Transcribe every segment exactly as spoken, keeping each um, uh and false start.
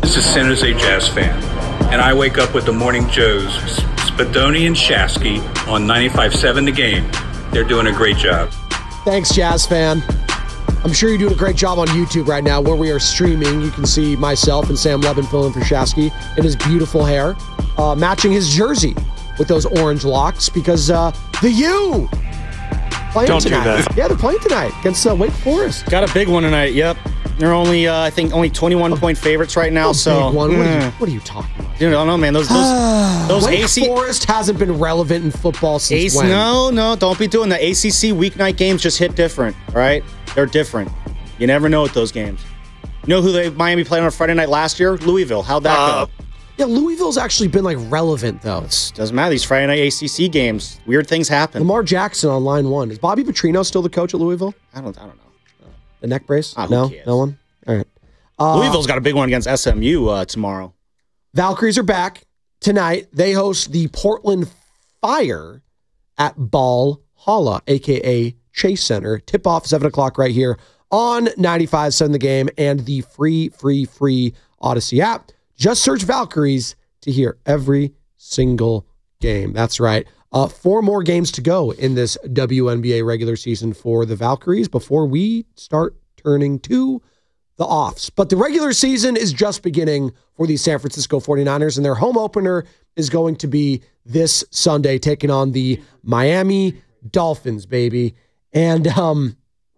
is a San Jose Jazz fan, and I wake up with the Morning Joes, Spadoni and Shasky on ninety-five point seven The Game. They're doing a great job. Thanks, Jazz fan. I'm sure you're doing a great job on YouTube right now where we are streaming. You can see myself and Sam Levin filling for Shasky in his beautiful hair, uh, matching his jersey with those orange locks because uh, the U playing Don't tonight. do that. Yeah, they're playing tonight against uh, Wake Forest. Got a big one tonight, yep. They're only, uh, I think, only twenty-one point favorites right now. A so, big one. What, are you, mm. what are you talking about? Dude, I don't know, man. Those those, those Wake A C Forest hasn't been relevant in football since A C when? No, no, don't be doing that. A C C weeknight games just hit different, all right? They're different. You never know with those games. You know who they Miami played on a Friday night last year? Louisville. How'd that Uh, go? Yeah, Louisville's actually been like relevant though. It doesn't matter. These Friday night A C C games, weird things happen. Lamar Jackson on line one. Is Bobby Petrino still the coach at Louisville? I don't, I don't know. The neck brace? Ah, who no, cares? no one. All right. Uh, Louisville's got a big one against S M U uh, tomorrow. Valkyries are back tonight. They host the Portland Fire at Ball Halla, a k a. Chase Center. Tip-off seven o'clock right here on ninety-five point seven The Game and the free, free, free Odyssey app. Just search Valkyries to hear every single game. That's right. Uh, four more games to go in this W N B A regular season for the Valkyries before we start turning to the offs. But the regular season is just beginning for the San Francisco forty-niners, and their home opener is going to be this Sunday, taking on the Miami Dolphins, baby. And um,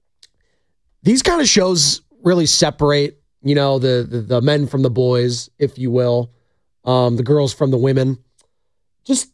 these kind of shows really separate, you know, the, the the men from the boys, if you will, um, the girls from the women. Just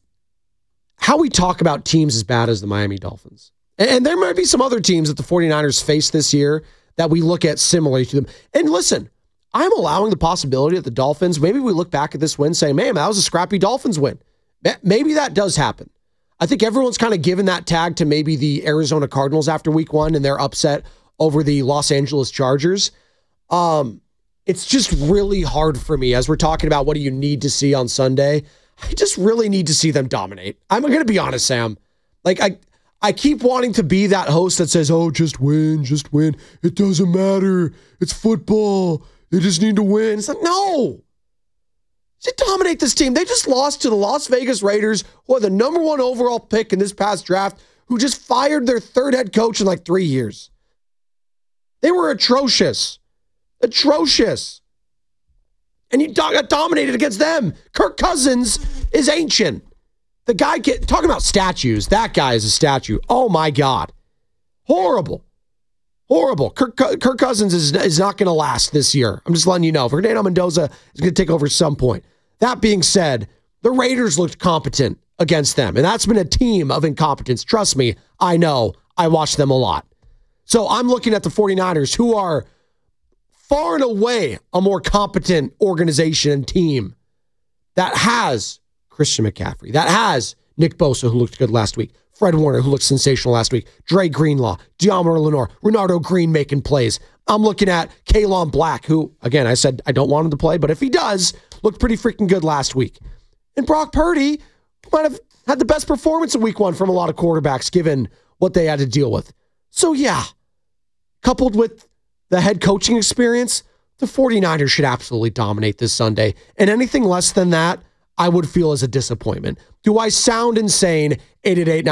how we talk about teams as bad as the Miami Dolphins. And, and there might be some other teams that the forty-niners face this year that we look at similarly to them. And listen, I'm allowing the possibility that the Dolphins, maybe we look back at this win saying, man, that was a scrappy Dolphins win. Maybe that does happen. I think everyone's kind of given that tag to maybe the Arizona Cardinals after week one and their upset over the Los Angeles Chargers. Um, it's just really hard for me as we're talking about what do you need to see on Sunday. I just really need to see them dominate. I'm going to be honest, Sam. Like, I, I keep wanting to be that host that says, oh, just win, just win. It doesn't matter. It's football. They just need to win. It's like, no. Just dominate this team. They just lost to the Las Vegas Raiders, who are the number one overall pick in this past draft, who just fired their third head coach in like three years. They were atrocious. Atrocious. And you got dominated against them. Kirk Cousins is ancient. The guy, get, talking about statues, that guy is a statue. Oh my God. Horrible. Horrible. Kirk, Kirk Cousins is, is not going to last this year. I'm just letting you know. Fernando Mendoza is going to take over at some point. That being said, the Raiders looked competent against them, and that's been a team of incompetence. Trust me, I know. I watch them a lot. So I'm looking at the forty-niners, who are far and away a more competent organization and team that has Christian McCaffrey, that has Nick Bosa, who looked good last week, Fred Warner, who looked sensational last week, Dre Greenlaw, Deommodore Lenoir, Renardo Green making plays. I'm looking at Kalon Black, who, again, I said I don't want him to play, but if he does, looked pretty freaking good last week. And Brock Purdy might have had the best performance in week one from a lot of quarterbacks, given what they had to deal with. So, yeah, coupled with the head coaching experience, the forty-niners should absolutely dominate this Sunday. And anything less than that, I would feel as a disappointment. Do I sound insane? eight eight eight